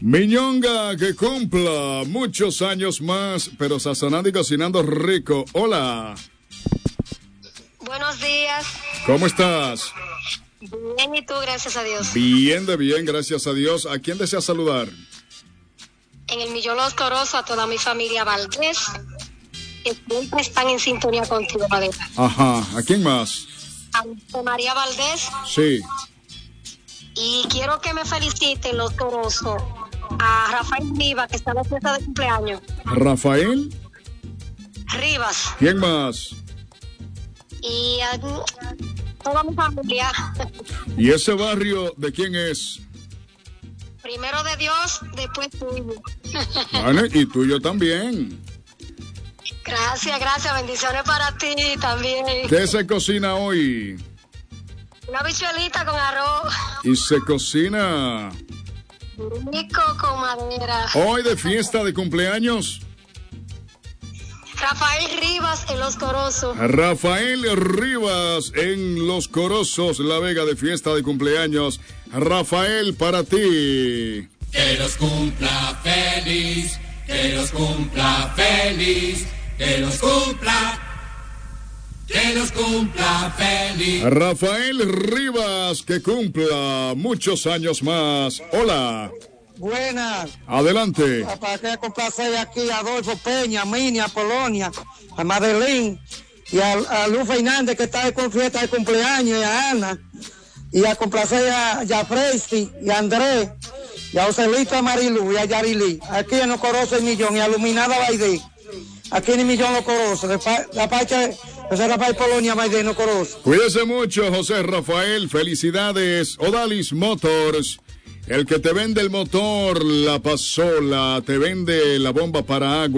Miñonga, que cumpla muchos años más, pero sazonando y cocinando rico. Hola. Buenos días. ¿Cómo estás? Bien, ¿y tú? Gracias a Dios. Bien, de bien, gracias a Dios. ¿A quién deseas saludar? En el Millón Los Corosos, a toda mi familia Valdés, que siempre están en sintonía contigo, Madera. Ajá, ¿a quién más? A María Valdés. Sí. Y quiero que me feliciten Los Corosos a Rafael Rivas, que está en la fiesta de cumpleaños. ¿Rafael? Rivas. ¿Quién más? Y a toda mi familia. ¿Y ese barrio de quién es? Primero de Dios, después tuyo. Vale, y tuyo también. Gracias, gracias. Bendiciones para ti también. ¿Qué se cocina hoy? Una bichuelita con arroz. Y se cocina Rico con madera. hoy de fiesta de cumpleaños. Rafael Rivas en Los Corosos. Rafael Rivas en Los Corosos, La Vega, de fiesta de cumpleaños. Rafael, para ti. Que los cumpla feliz, que los cumpla feliz, que los cumpla feliz. Rafael Rivas, que cumpla muchos años más. Hola. Buenas. Adelante. Para que complacer aquí a Adolfo Peña, a Mini, a Polonia, a Madeline y a Luz Fernández, que está con fiesta de cumpleaños, y a Ana, y a complacer a Jafresti y a Andrés, y a Joselito, a Marilu y a Yarili. Aquí en Los Corosos el Millón, y a Luminada Baidé. Aquí en el Millón Los Corosos, la parte de José Rafael Polonia Baidé, Los Corosos. Cuídese mucho, José Rafael. Felicidades. Odalis Motors. El que te vende el motor, la pasola, te vende la bomba para agua.